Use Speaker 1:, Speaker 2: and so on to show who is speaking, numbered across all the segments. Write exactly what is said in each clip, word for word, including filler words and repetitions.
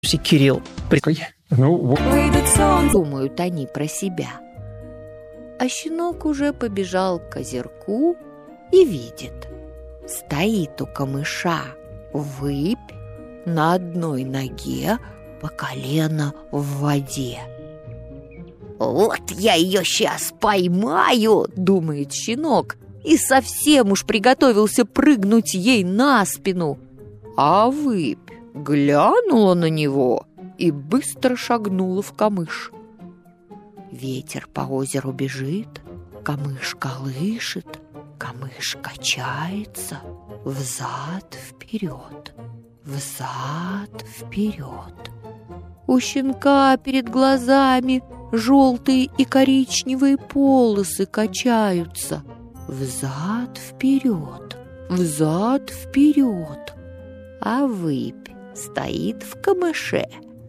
Speaker 1: Кирилл.
Speaker 2: Ну, вот.
Speaker 3: Выйдет сон, думают они про себя. А щенок уже побежал к озерку и видит. Стоит у камыша выпь на одной ноге, по колено в воде. «Вот я ее сейчас поймаю!» — думает щенок, и совсем уж приготовился прыгнуть ей на спину. А выпь глянула на него и быстро шагнула в камыш. Ветер по озеру бежит, камыш колышет, камыш качается взад-вперед, взад-вперед. У щенка перед глазами желтые и коричневые полосы качаются взад-вперед, взад-вперед. А выпь стоит в камыше,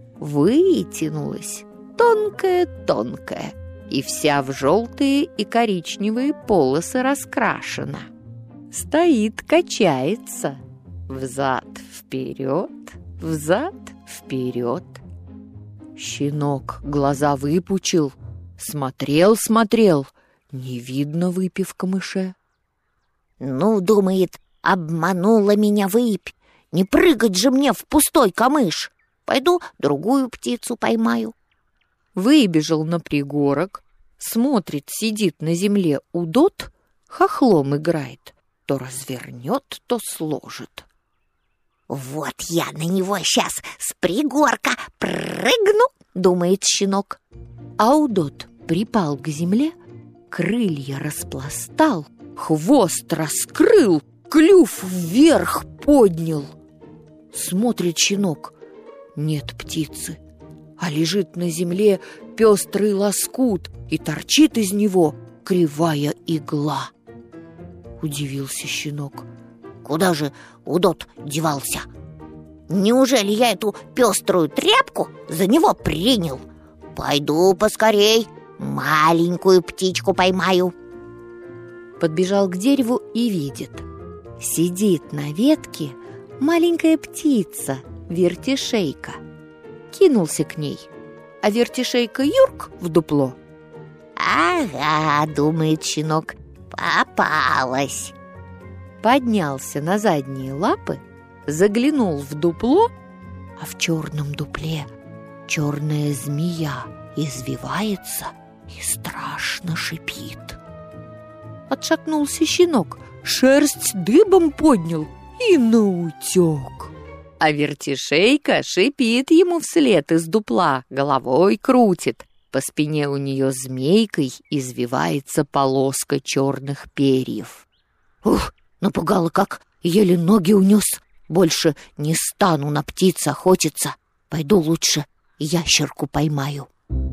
Speaker 3: вытянулась, тонкая-тонкая, и вся в желтые и коричневые полосы раскрашена. Стоит, качается взад-вперед, взад-вперед. Щенок глаза выпучил, смотрел-смотрел, не видно выпи в камыше. «Ну, — думает, — обманула меня выпь, не прыгать же мне в пустой камыш, пойду другую птицу поймаю». Выбежал на пригорок, смотрит, сидит на земле удот, хохлом играет, то развернет, то сложит. «Вот я на него сейчас с пригорка прыгну!» — думает щенок. А удот припал к земле, крылья распластал, хвост раскрыл, клюв вверх поднял. Смотрит щенок, нет птицы, а лежит на земле пестрый лоскут, и торчит из него кривая игла. Удивился щенок. Куда же удот девался? Неужели я эту пеструю тряпку за него принял? Пойду поскорей, маленькую птичку поймаю. Подбежал к дереву и видит. Сидит на ветке маленькая птица, вертишейка. Кинулся к ней, а вертишейка юрк в дупло. «Ага, — думает щенок, — попалась». Поднялся на задние лапы, заглянул в дупло, а в черном дупле черная змея извивается и страшно шипит. Отшатнулся щенок, шерсть дыбом поднял и наутек. А вертишейка шипит ему вслед из дупла, головой крутит. По спине у нее змейкой извивается полоска черных перьев. Ух, напугало как, еле ноги унес. Больше не стану на птиц охотиться. Пойду лучше ящерку поймаю.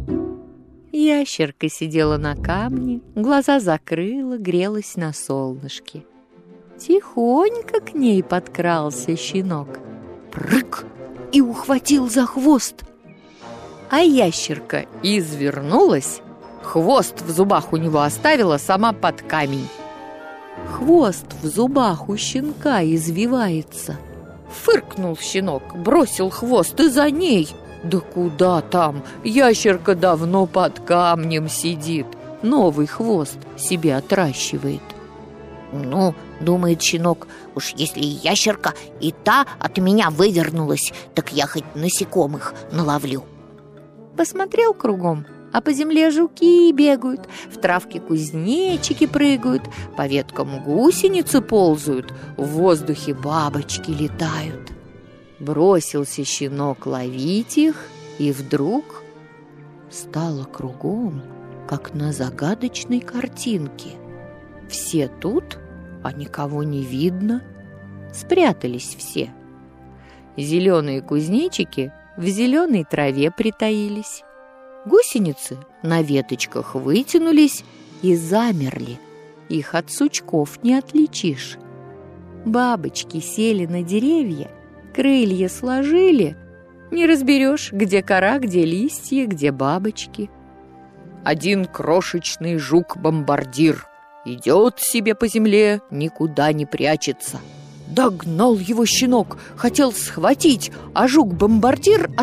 Speaker 3: Ящерка сидела на камне, глаза закрыла, грелась на солнышке. Тихонько к ней подкрался щенок. Прыг! И ухватил за хвост. А ящерка извернулась, хвост в зубах у него оставила, сама под камень. Хвост в зубах у щенка извивается. Фыркнул щенок, бросил хвост и за ней. Да куда там, ящерка давно под камнем сидит, новый хвост себе отращивает. «Ну, — думает щенок, — уж если ящерка и та от меня вывернулась, так я хоть насекомых наловлю». Посмотрел кругом, а по земле жуки бегают, в травке кузнечики прыгают, по веткам гусеницы ползают, в воздухе бабочки летают. Бросился щенок ловить их, и вдруг стало кругом, как на загадочной картинке. Все тут, а никого не видно. Спрятались все. Зеленые кузнечики в зеленой траве притаились. Гусеницы на веточках вытянулись и замерли. Их от сучков не отличишь. Бабочки сели на деревья, крылья сложили. Не разберешь, где кора, где листья, где бабочки. Один крошечный жук-бомбардир идет себе по земле, никуда не прячется. Догнал его щенок, хотел схватить, а жук-бомбардир